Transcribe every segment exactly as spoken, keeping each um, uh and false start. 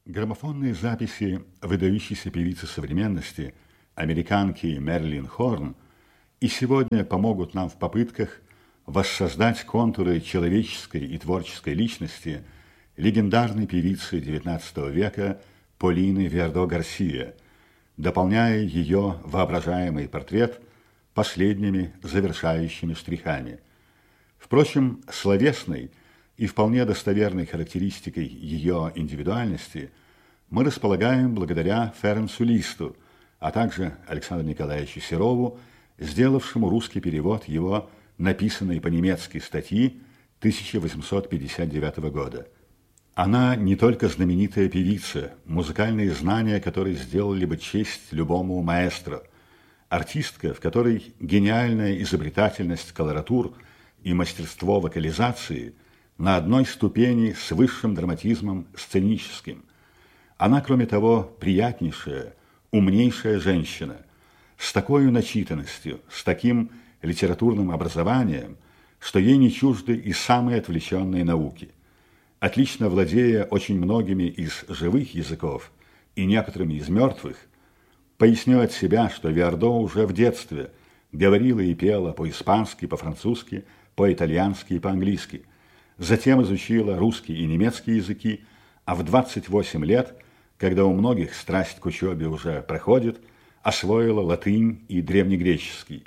Граммофонные записи выдающейся певицы современности, американки Мэрилин Хорн, и сегодня помогут нам в попытках воссоздать контуры человеческой и творческой личности легендарной певицы девятнадцатого века Полины Вердо-Гарсия, дополняя ее воображаемый портрет последними завершающими штрихами. Впрочем, словесной и вполне достоверной характеристикой ее индивидуальности мы располагаем благодаря Ференцу Листу, а также Александру Николаевичу Серову, сделавшему русский перевод его написанной по-немецки статьи тысяча восемьсот пятьдесят девятого года. Она не только знаменитая певица, музыкальные знания которой сделали бы честь любому маэстро, артистка, в которой гениальная изобретательность колоратур и мастерство вокализации на одной ступени с высшим драматизмом сценическим. Она, кроме того, приятнейшая, умнейшая женщина, с такой начитанностью, с таким литературным образованием, что ей не чужды и самые отвлеченные науки. Отлично владея очень многими из живых языков и некоторыми из мертвых, поясню от себя, что Вердо уже в детстве говорила и пела по-испански, по-французски, по-итальянски и по-английски. Затем изучила русский и немецкий языки, а в двадцать восемь лет, когда у многих страсть к учебе уже проходит, освоила латынь и древнегреческий.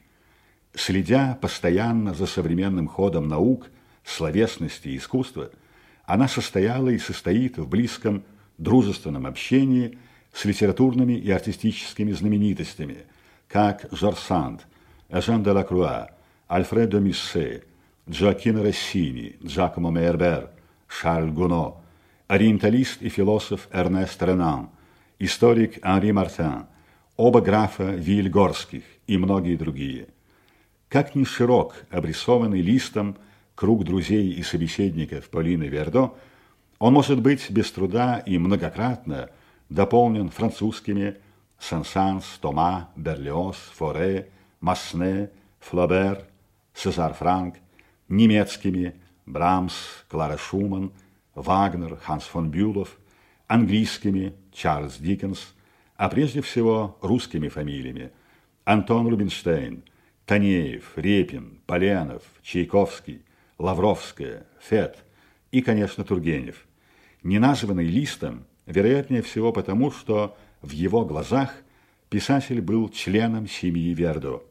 Следя постоянно за современным ходом наук, словесности и искусства, она состояла и состоит в близком дружественном общении с литературными и артистическими знаменитостями, как Жорж Санд, Эжен де Лакруа, Альфредо Мюссе, Джоаккино Россини, Джакомо Мейербер, Шарль Гуно, ориенталист и философ Эрнест Ренан, историк Анри Мартин, оба графа Вильгорских и многие другие. Как ни широк обрисованный Листом круг друзей и собеседников Полины Вердо, он может быть без труда и многократно дополнен французскими Сен-Санс, Тома, Берлиоз, Форе, Масне, Флобер, Сезар Франк, немецкими Брамс, Клара Шуман, Вагнер, Ханс фон Бюлов, английскими Чарльз Диккенс, а прежде всего русскими фамилиями Антон Рубинштейн, Танеев, Репин, Поленов, Чайковский, Лавровская, Фет и, конечно, Тургенев. Не названный Листом, вероятнее всего потому, что в его глазах писатель был членом семьи Вердо.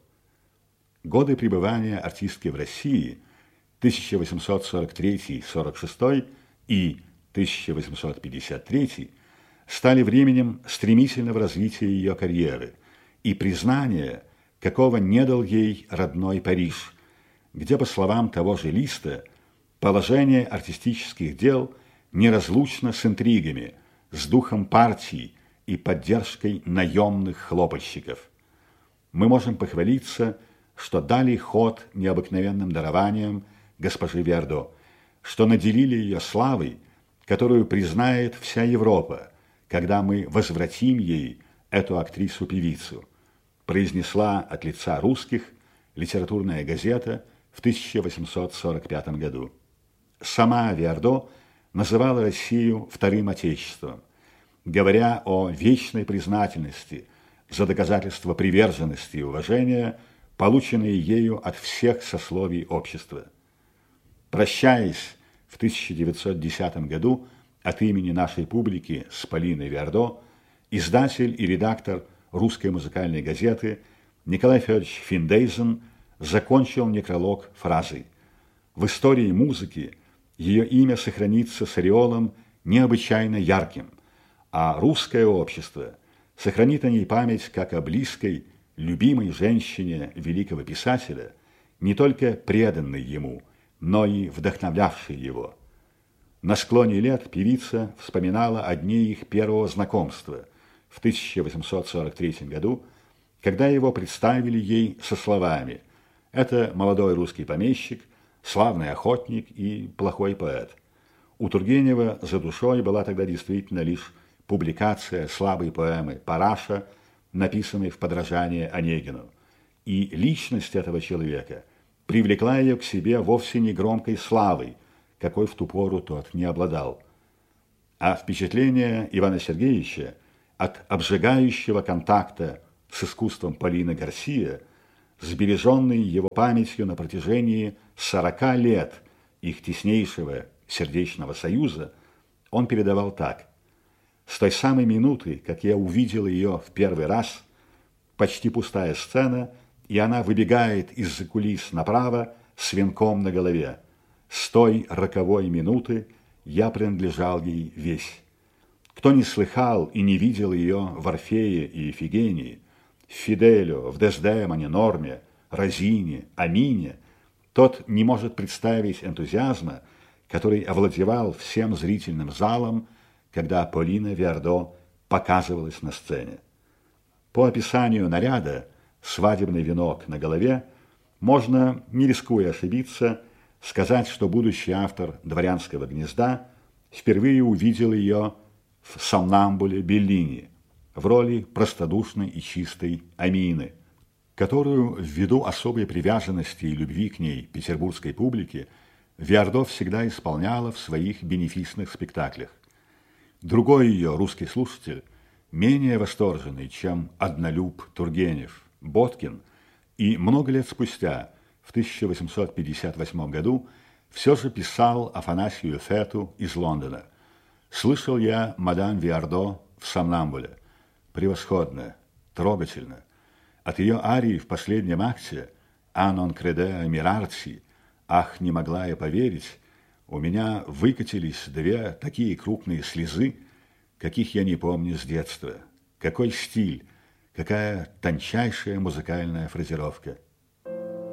Годы пребывания артистки в России тысяча восемьсот сорок третий — сорок шестой и тысяча восемьсот пятьдесят третий стали временем стремительного развития ее карьеры и признания, какого не дал ей родной Париж, где, по словам того же Листа, положение артистических дел неразлучно с интригами, с духом партии и поддержкой наемных хлопотщиков. Мы можем похвалиться, что дали ход необыкновенным дарованиям госпожи Вердо, что наделили ее славой, которую признает вся Европа, когда мы возвратим ей эту актрису-певицу, произнесла от лица русских литературная газета в тысяча восемьсот сорок пятом году. Сама Вердо называла Россию вторым отечеством, говоря о вечной признательности за доказательство приверженности и уважения, полученные ею от всех сословий общества. Прощаясь в тысяча девятьсот десятом году от имени нашей публики с Полиной Вердо, издатель и редактор русской музыкальной газеты Николай Федорович Финдейзен закончил некролог фразой: «В истории музыки ее имя сохранится с ореолом необычайно ярким, а русское общество сохранит о ней память как о близкой, любимой женщине великого писателя, не только преданной ему, но и вдохновлявшей его». На склоне лет певица вспоминала о дне их первого знакомства в тысяча восемьсот сорок третьем году, когда его представили ей со словами: «Это молодой русский помещик, славный охотник и плохой поэт». У Тургенева за душой была тогда действительно лишь публикация слабой поэмы «Параша», написанной в подражание Онегину. И личность этого человека привлекла ее к себе вовсе не громкой славой, какой в ту пору тот не обладал. А впечатление Ивана Сергеевича от обжигающего контакта с искусством Полины Гарсия, сбереженный его памятью на протяжении сорока лет их теснейшего сердечного союза, он передавал так. С той самой минуты, как я увидел ее в первый раз, почти пустая сцена, и она выбегает из-за кулис направо с венком на голове. С той роковой минуты я принадлежал ей весь. Кто не слыхал и не видел ее в Орфее и Ифигении, в Фиделю, в Дездемоне, Норме, Розине, Амине, тот не может представить энтузиазма, который овладевал всем зрительным залом, когда Полина Виардо показывалась на сцене. По описанию наряда «Свадебный венок на голове» можно, не рискуя ошибиться, сказать, что будущий автор «Дворянского гнезда» впервые увидел ее в «Сомнамбуле» Беллини в роли простодушной и чистой Амины, которую, ввиду особой привязанности и любви к ней петербургской публики, Виардо всегда исполняла в своих бенефисных спектаклях. Другой ее русский слушатель, менее восторженный, чем однолюб Тургенев, Боткин, и много лет спустя, в тысяча восемьсот пятьдесят восьмом году, все же писал Афанасию Фету из Лондона. «Слышал я мадам Виардо в «Сомнамбуле». Превосходно, трогательно. От ее арии в последнем акте «А нон креде мирарти», «Ах, не могла я поверить», у меня выкатились две такие крупные слезы, каких я не помню с детства. Какой стиль, какая тончайшая музыкальная фразировка.